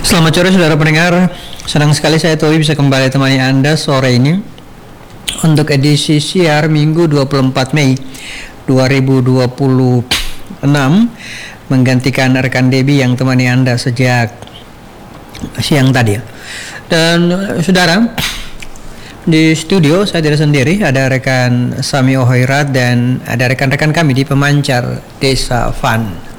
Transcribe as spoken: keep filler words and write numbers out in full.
Selamat sore saudara pendengar. Senang sekali saya Towi bisa kembali temani Anda sore ini untuk edisi siar Minggu dua puluh empat Mei dua ribu dua puluh enam, menggantikan rekan Debbie yang temani Anda sejak siang tadi. Dan saudara, di studio saya tidak sendiri, ada rekan Sami Ohoirat dan ada rekan-rekan kami di Pemancar Desa Fan.